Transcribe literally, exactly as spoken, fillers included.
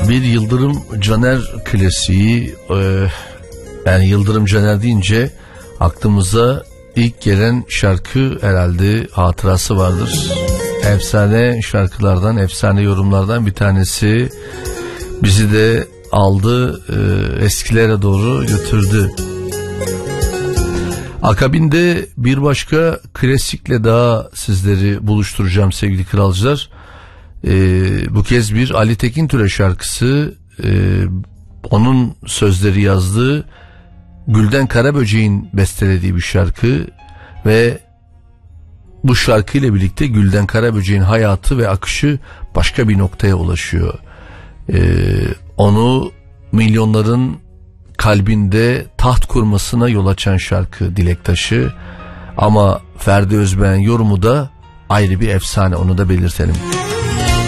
Bir Yıldırım Caner klasiği. Ee, yani Yıldırım Caner deyince aklımıza ilk gelen şarkı herhalde hatırası vardır. Efsane şarkılardan, efsane yorumlardan bir tanesi. Bizi de aldı, e, eskilere doğru götürdü. Akabinde bir başka klasikle daha sizleri buluşturacağım sevgili kralcılar. Ee, bu kez bir Ali Tekintürk şarkısı, e, onun sözleri yazdığı, Gülden Karaböcek'in bestelediği bir şarkı ve bu şarkıyla birlikte Gülden Karaböcek'in hayatı ve akışı başka bir noktaya ulaşıyor. Ee, onu milyonların kalbinde taht kurmasına yol açan şarkı Dilek Taşı, ama Ferdi Özbeğen yorumu da ayrı bir efsane, onu da belirtelim.